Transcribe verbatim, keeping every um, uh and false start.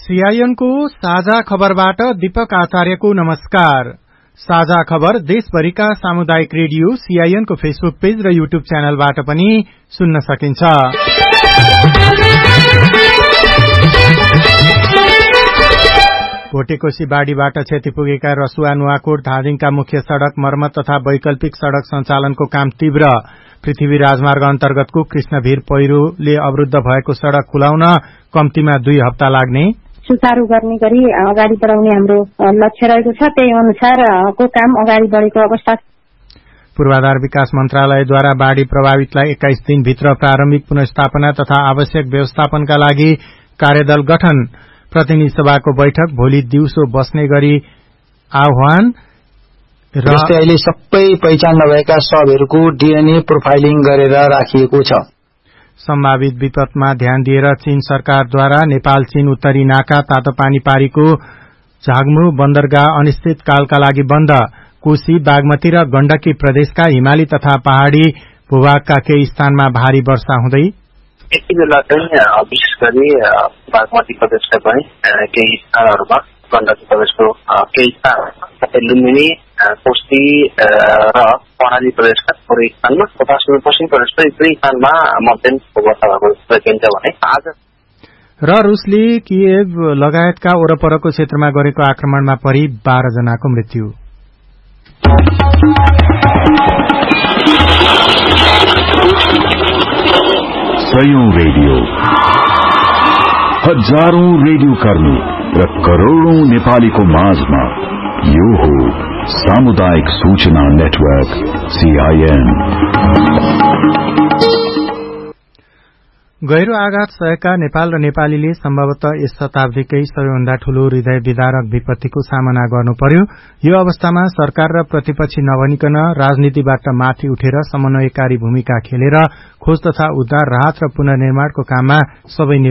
CIN को साझा खबरबाट दीपक आचार्यको नमस्कार। साझा खबर देशभरिका सामुदायिक रेडियो सीआईएन को फेसबुक पेज र यूट्यूब च्यानलबाट पनि सुन्न सकिन्छ। भोटेकोशी बाढ़ीबाट क्षति पुगेका रसुवा नुवाकोट धादिङका मुख्य सड़क मर्मत तथा वैकल्पिक सड़क सञ्चालनको काम तीव्र। पृथ्वी राजमार्ग अन्तर्गतको कृष्णभीर पहिरोले अवरुद्ध भएको सड़क खुलाउन कम्तीमा दुई हप्ता लाग्ने। सुचारू गर्ने गरी अगाडि बढाउने हाम्रो लक्ष्य रहेको छ, त्यही अनुसारको काम अगाडि बढेको अवस्था। पूर्वाधार विकास मन्त्रालयद्वारा बाढ़ी प्रभावितलाई एक्काइस दिनभित्र प्रारम्भिक पुनर्स्थापना तथा आवश्यक व्यवस्थापनका लागि कार्यदल गठन। प्रतिनिधि सभाको बैठक भोलि दिउँसो बस्ने गरी आह्वान। जस्तै अहिले सबै पहिचान नभएका शवहरूको डीएनए प्रोफाइलिङ गरेर राखिएको छ। सम्भावित विपदमा ध्यान दिएर चीन सरकारद्वारा नेपाल चीन उत्तरी नाका तातोपानी पारीको झागमु बन्दरगाह अनिश्चितकालका लागि बन्द। कोशी बागमती र गण्डकी प्रदेशका हिमाली तथा पहाड़ी भूभागका केही स्थानमा भारी वर्षा हुँदै। यति बेला चाहिँ विशेष गरी बागमती प्रदेशका पनि केही स्थानहरूमा, गण्डकी प्रदेशको केही स्थान, लुम्बिनी, कोशी र कर्णाली प्रदेशका थोरै स्थानमा तथा पश्चिम प्रदेशको दुई स्थानमा मध्यम वर्षा भएको देखिन्छ भने आज र रुसले किएभ लगायतका वरपरको क्षेत्रमा गरेको आक्रमणमा परि बाह्र जनाको मृत्यु। सयौं रेडियो, हजारौं रेडियो कर्मी र करोड़ौं नेपालीको माझमा यो हो सामुदायिक सूचना नेटवर्क सीआईएन। गहिरो आघात सहेका नेपाल र नेपालीले सम्भवतः यस शताब्दीकै सबैभन्दा ठूलो हृदय विदारक विपत्तिको सामना गर्नु पर्यो। यो अवस्थामा सरकार र प्रतिपक्षी नभनिकन राजनीतिबाट माथि उठेर समन्वयकारी भूमिका खेलेर खोज तथा उद्धार, राहत र पुनर्निर्माणको काममा सबै